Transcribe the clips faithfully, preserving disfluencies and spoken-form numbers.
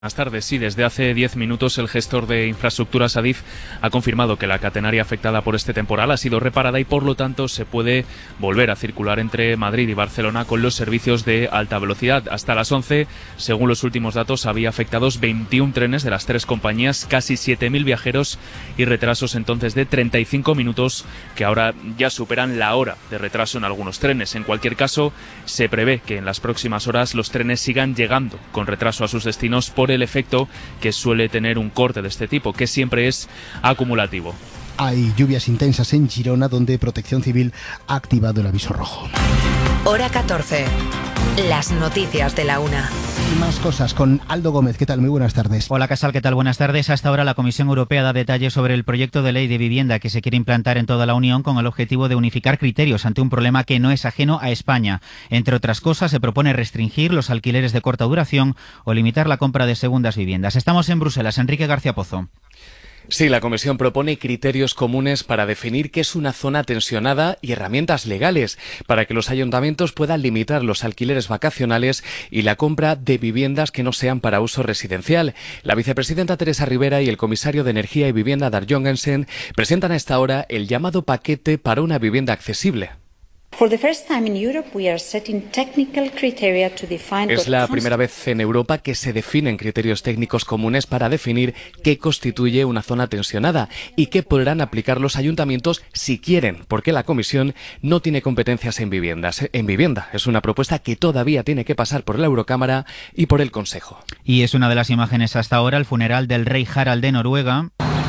Buenas tardes. Sí, desde hace diez minutos el gestor de infraestructuras Adif ha confirmado que la catenaria afectada por este temporal ha sido reparada y por lo tanto se puede volver a circular entre Madrid y Barcelona con los servicios de alta velocidad. Hasta las once, según los últimos datos, había afectados veintiún trenes de las tres compañías, casi siete mil viajeros y retrasos entonces de treinta y cinco minutos que ahora ya superan la hora de retraso en algunos trenes. En cualquier caso, se prevé que en las próximas horas los trenes sigan llegando con retraso a sus destinos por el efecto que suele tener un corte de este tipo, que siempre es acumulativo. Hay lluvias intensas en Girona, donde Protección Civil ha activado el aviso rojo. Hora catorce. Las noticias de la una. Y más cosas con Aldo Gómez. ¿Qué tal? Muy buenas tardes. Hola, Casal. ¿Qué tal? Buenas tardes. Hasta ahora la Comisión Europea da detalles sobre el proyecto de ley de vivienda que se quiere implantar en toda la Unión con el objetivo de unificar criterios ante un problema que no es ajeno a España. Entre otras cosas, se propone restringir los alquileres de corta duración o limitar la compra de segundas viviendas. Estamos en Bruselas. Enrique García Pozo. Sí, la Comisión propone criterios comunes para definir qué es una zona tensionada y herramientas legales para que los ayuntamientos puedan limitar los alquileres vacacionales y la compra de viviendas que no sean para uso residencial. La vicepresidenta Teresa Rivera y el comisario de Energía y Vivienda Dag Jongensen presentan a esta hora el llamado paquete para una vivienda accesible. Es la primera vez en Europa que se definen criterios técnicos comunes para definir qué constituye una zona tensionada y qué podrán aplicar los ayuntamientos si quieren, porque la Comisión no tiene competencias en viviendas. En vivienda es una propuesta que todavía tiene que pasar por la Eurocámara y por el Consejo. Y es una de las imágenes hasta ahora, el funeral del rey Harald de Noruega.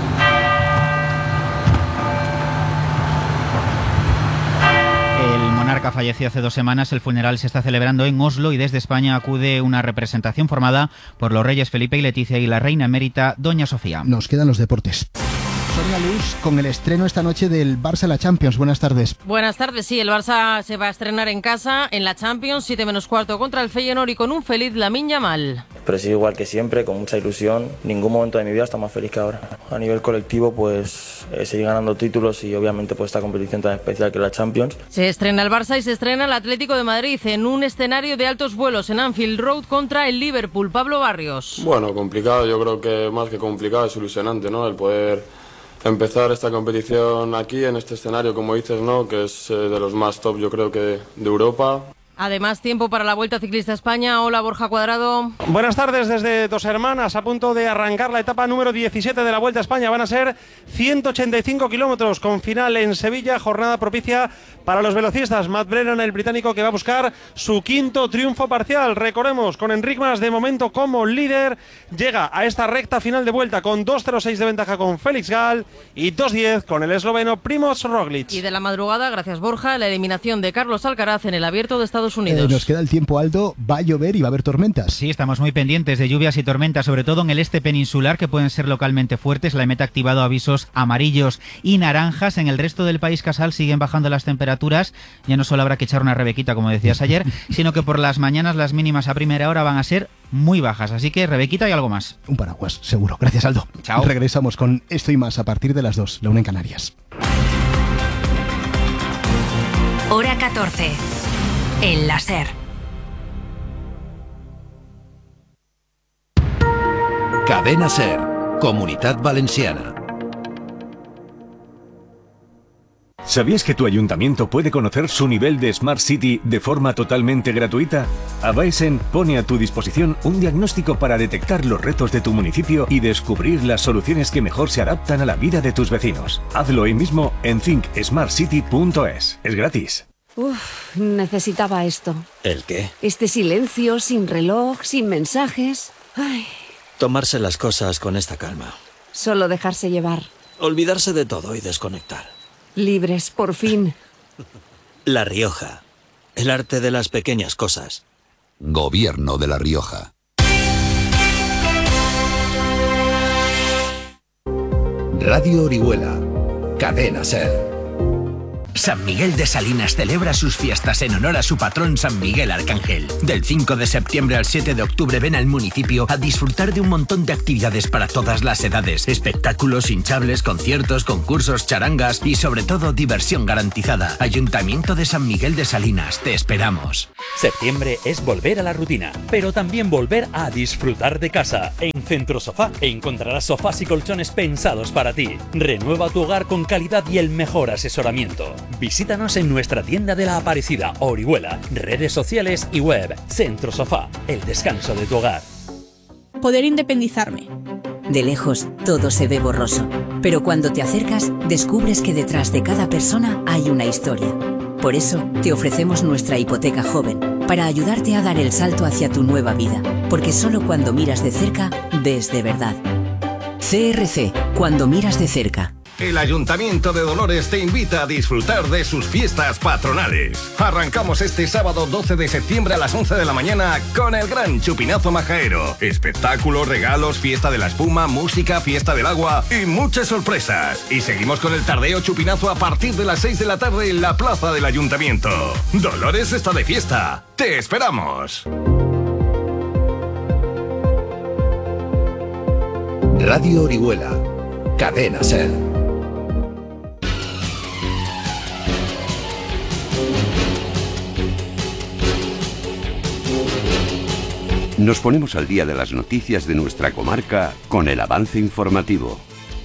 El monarca falleció hace dos semanas. El funeral se está celebrando en Oslo y desde España acude una representación formada por los reyes Felipe y Leticia y la reina emérita Doña Sofía. Nos quedan los deportes. Sonia Luz, con el estreno esta noche del Barça en la Champions. Buenas tardes. Buenas tardes, sí, el Barça se va a estrenar en casa, en la Champions, siete menos cuarto contra el Feyenoord y con un feliz Lamine Yamal. Pero sí, igual que siempre, con mucha ilusión. Ningún momento de mi vida está más feliz que ahora. A nivel colectivo, pues eh, seguir ganando títulos y obviamente pues esta competición tan especial que es la Champions. Se estrena el Barça y se estrena el Atlético de Madrid en un escenario de altos vuelos en Anfield Road contra el Liverpool. Pablo Barrios. Bueno, complicado, yo creo que más que complicado es ilusionante, ¿no? El poder empezar esta competición aquí, en este escenario, como dices, ¿no? Que es eh, de los más top, yo creo que de Europa. Además, tiempo para la Vuelta Ciclista a España. Hola, Borja Cuadrado. Buenas tardes desde Dos Hermanas, a punto de arrancar la etapa número diecisiete de la Vuelta a España. Van a ser ciento ochenta y cinco kilómetros con final en Sevilla, jornada propicia para los velocistas. Matt Brennan, el británico, que va a buscar su quinto triunfo parcial. Recordemos, con Enric Mas de momento como líder, llega a esta recta final de vuelta con dos cero seis de ventaja con Félix Gall y dos diez con el esloveno Primož Roglic. Y de la madrugada, gracias Borja, la eliminación de Carlos Alcaraz en el Abierto de Estados Unidos. Eh, nos queda el tiempo, Aldo. Va a llover y va a haber tormentas. Sí, estamos muy pendientes de lluvias y tormentas, sobre todo en el este peninsular, que pueden ser localmente fuertes. La E M E T ha activado avisos amarillos y naranjas. En el resto del país, Casal, siguen bajando las temperaturas. Ya no solo habrá que echar una rebequita, como decías ayer, sino que por las mañanas las mínimas a primera hora van a ser muy bajas. Así que rebequita y algo más. Un paraguas, seguro. Gracias, Aldo. Chao. Regresamos con esto y más a partir de las dos, la una en Canarias. Hora catorce. En la SER. Cadena SER, Comunitat Valenciana. ¿Sabías que tu ayuntamiento puede conocer su nivel de Smart City de forma totalmente gratuita? Avaesen pone a tu disposición un diagnóstico para detectar los retos de tu municipio y descubrir las soluciones que mejor se adaptan a la vida de tus vecinos. Hazlo hoy mismo en think smart city punto es. Es gratis. Uf, necesitaba esto. ¿El qué? Este silencio, sin reloj, sin mensajes. Ay. Tomarse las cosas con esta calma. Solo dejarse llevar. Olvidarse de todo y desconectar. Libres, por fin. La Rioja. El arte de las pequeñas cosas. Gobierno de La Rioja. Radio Orihuela. Cadena SER. San Miguel de Salinas celebra sus fiestas en honor a su patrón San Miguel Arcángel. Del cinco de septiembre al siete de octubre ven al municipio a disfrutar de un montón de actividades para todas las edades. Espectáculos, hinchables, conciertos, concursos, charangas y sobre todo diversión garantizada. Ayuntamiento de San Miguel de Salinas, te esperamos. Septiembre es volver a la rutina, pero también volver a disfrutar de casa. En Centro Sofá encontrarás sofás y colchones pensados para ti. Renueva tu hogar con calidad y el mejor asesoramiento. Visítanos en nuestra tienda de La Aparecida, Orihuela, redes sociales y web. Centro Sofá, el descanso de tu hogar. Poder independizarme. De lejos, todo se ve borroso, pero cuando te acercas, descubres que detrás de cada persona hay una historia. Por eso, te ofrecemos nuestra hipoteca joven, para ayudarte a dar el salto hacia tu nueva vida, porque solo cuando miras de cerca, ves de verdad. C R C, cuando miras de cerca. El Ayuntamiento de Dolores te invita a disfrutar de sus fiestas patronales. Arrancamos este sábado doce de septiembre a las once de la mañana con el gran Chupinazo Majaero. Espectáculos, regalos, fiesta de la espuma, música, fiesta del agua y muchas sorpresas. Y seguimos con el tardeo Chupinazo a partir de las seis de la tarde en la plaza del Ayuntamiento. Dolores está de fiesta. ¡Te esperamos! Radio Orihuela. Cadena Ser. Nos ponemos al día de las noticias de nuestra comarca con el avance informativo.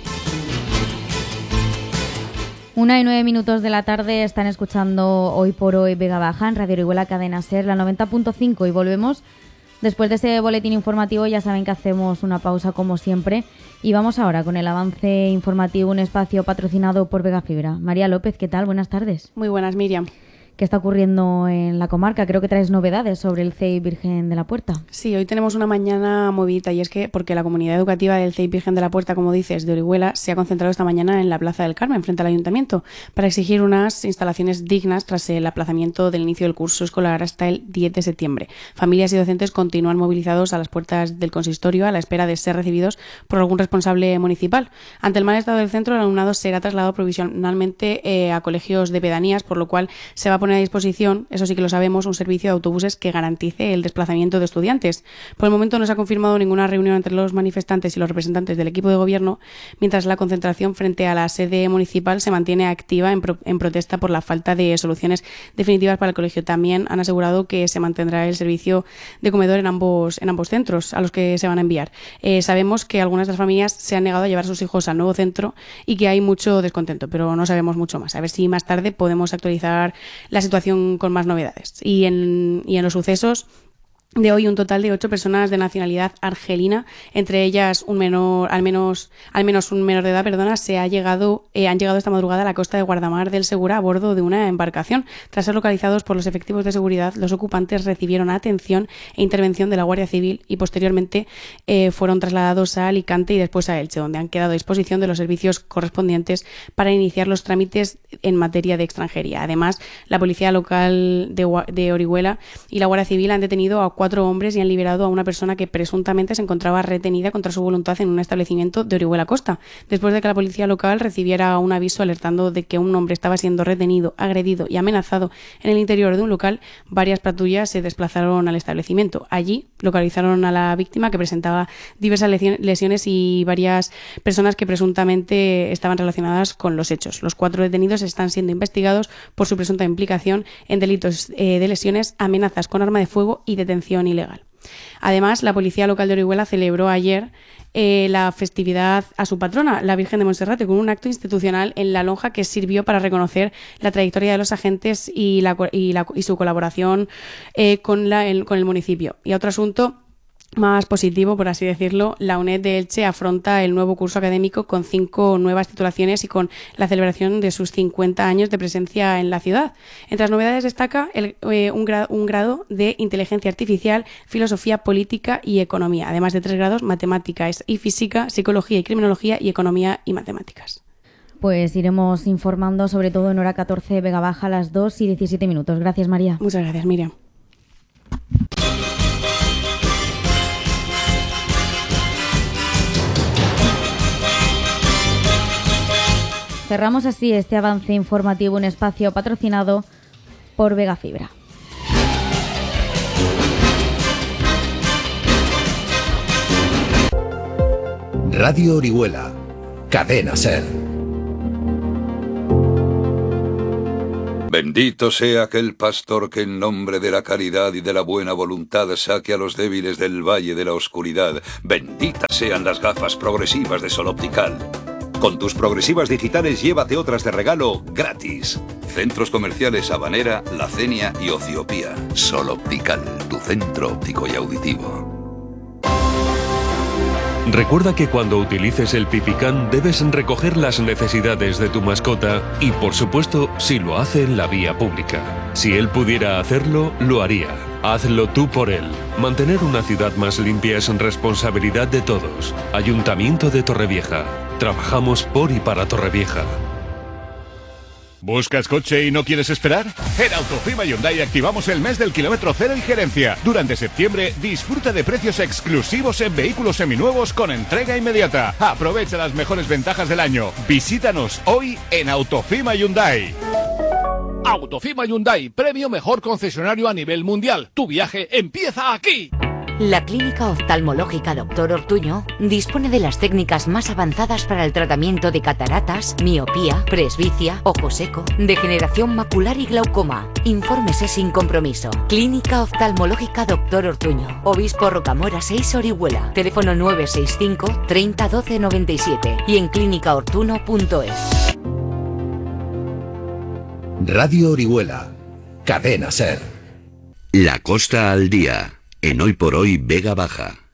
Una y nueve minutos de la tarde están escuchando Hoy por Hoy Vega Baja en Radio Orihuela Cadena Ser, la noventa punto cinco, y volvemos después de ese boletín informativo. Ya saben que hacemos una pausa como siempre y vamos ahora con el avance informativo, un espacio patrocinado por Vega Fibra. María López, ¿qué tal? Buenas tardes. Muy buenas, Miriam. ¿Qué está ocurriendo en la comarca? Creo que traes novedades sobre el C E I Virgen de la Puerta. Sí, hoy tenemos una mañana movidita, y es que porque la comunidad educativa del C E I Virgen de la Puerta, como dices, de Orihuela, se ha concentrado esta mañana en la Plaza del Carmen, frente al Ayuntamiento, para exigir unas instalaciones dignas tras el aplazamiento del inicio del curso escolar hasta el diez de septiembre. Familias y docentes continúan movilizados a las puertas del consistorio a la espera de ser recibidos por algún responsable municipal. Ante el mal estado del centro, el alumnado será trasladado provisionalmente eh, a colegios de pedanías, por lo cual se va a poner a disposición, eso sí que lo sabemos, un servicio de autobuses que garantice el desplazamiento de estudiantes. Por el momento no se ha confirmado ninguna reunión entre los manifestantes y los representantes del equipo de gobierno, mientras la concentración frente a la sede municipal se mantiene activa en, pro- en protesta por la falta de soluciones definitivas para el colegio. También han asegurado que se mantendrá el servicio de comedor en ambos, en ambos centros a los que se van a enviar. Eh, sabemos que algunas de las familias se han negado a llevar a sus hijos al nuevo centro y que hay mucho descontento, pero no sabemos mucho más. A ver si más tarde podemos actualizar la situación con más novedades. Y en, y en los sucesos de hoy, un total de ocho personas de nacionalidad argelina, entre ellas un menor, al menos, al menos un menor de edad, perdona, se ha llegado, eh, han llegado esta madrugada a la costa de Guardamar del Segura a bordo de una embarcación. Tras ser localizados por los efectivos de seguridad, los ocupantes recibieron atención e intervención de la Guardia Civil y posteriormente eh, fueron trasladados a Alicante y después a Elche, donde han quedado a disposición de los servicios correspondientes para iniciar los trámites en materia de extranjería. Además, la policía local de, de Orihuela y la Guardia Civil han detenido a cuatro hombres y han liberado a una persona que presuntamente se encontraba retenida contra su voluntad en un establecimiento de Orihuela Costa, después de que la policía local recibiera un aviso alertando de que un hombre estaba siendo retenido, agredido y amenazado en el interior de un local. Varias patrullas se desplazaron al establecimiento. Allí localizaron a la víctima, que presentaba diversas lesiones, y varias personas que presuntamente estaban relacionadas con los hechos. Los cuatro detenidos están siendo investigados por su presunta implicación en delitos eh, de lesiones, amenazas con arma de fuego y detención ilegal. Además, la policía local de Orihuela celebró ayer eh, la festividad a su patrona, la Virgen de Monserrate, con un acto institucional en la lonja que sirvió para reconocer la trayectoria de los agentes y, la, y, la, y su colaboración eh, con, la, el, con el municipio. Y otro asunto más positivo, por así decirlo, la UNED de Elche afronta el nuevo curso académico con cinco nuevas titulaciones y con la celebración de sus cincuenta años de presencia en la ciudad. Entre las novedades destaca el, eh, un, grado, un grado de inteligencia artificial, filosofía política y economía, además de tres grados, matemáticas y física, psicología y criminología y economía y matemáticas. Pues iremos informando, sobre todo en hora catorce Vega Baja, a las dos y diecisiete minutos. Gracias, María. Muchas gracias, Miriam. Cerramos así este avance informativo, un espacio patrocinado por Vega Fibra. Radio Orihuela, Cadena SER. Bendito sea aquel pastor que en nombre de la caridad y de la buena voluntad saque a los débiles del valle de la oscuridad. Benditas sean las gafas progresivas de Sol Optical. Con tus progresivas digitales llévate otras de regalo gratis. Centros comerciales Habanera, La Cenia y Ociopía. Sol Optical, tu centro óptico y auditivo. Recuerda que cuando utilices el Pipicán debes recoger las necesidades de tu mascota y, por supuesto, si lo hace en la vía pública. Si él pudiera hacerlo, lo haría. Hazlo tú por él. Mantener una ciudad más limpia es responsabilidad de todos. Ayuntamiento de Torrevieja. Trabajamos por y para Torrevieja. ¿Buscas coche y no quieres esperar? En Autofima Hyundai activamos el mes del kilómetro cero y gerencia. Durante septiembre disfruta de precios exclusivos en vehículos seminuevos con entrega inmediata. Aprovecha las mejores ventajas del año. Visítanos hoy en Autofima Hyundai. Autofima Hyundai, premio mejor concesionario a nivel mundial. Tu viaje empieza aquí. La Clínica Oftalmológica Doctor Ortuño dispone de las técnicas más avanzadas para el tratamiento de cataratas, miopía, presbicia, ojo seco, degeneración macular y glaucoma. Infórmese sin compromiso. Clínica Oftalmológica Doctor Ortuño, Obispo Rocamora seis, Orihuela. Teléfono nueve seis cinco, treinta, doce, noventa y siete y en clínica ortuno punto es. Radio Orihuela, Cadena SER. La Costa al día, en Hoy por Hoy Vega Baja.